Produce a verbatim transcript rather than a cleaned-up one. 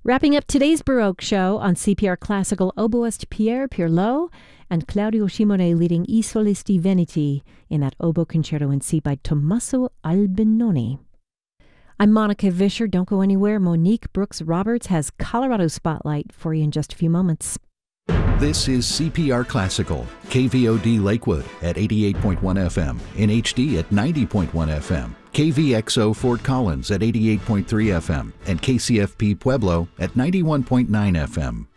Wrapping up today's Baroque show on C P R Classical, oboist Pierre Pirlo and Claudio Simone leading I Solisti Veneti in that oboe concerto in C by Tommaso Albinoni. I'm Monica Vischer. Don't go anywhere. Monique Brooks Roberts has Colorado Spotlight for you in just a few moments. This is C P R Classical, K V O D Lakewood at eighty-eight point one F M, in H D at ninety point one F M, K V X O Fort Collins at eighty-eight point three F M, and K C F P Pueblo at ninety-one point nine F M.